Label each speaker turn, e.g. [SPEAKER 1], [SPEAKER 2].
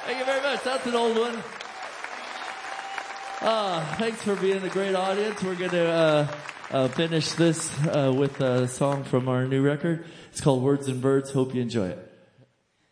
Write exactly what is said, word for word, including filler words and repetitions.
[SPEAKER 1] Thank you very much. That's an old one. Uh, thanks for being a great audience. We're going to uh, uh, finish this uh, with a song from our new record. It's called Words and Birds. Hope you enjoy it.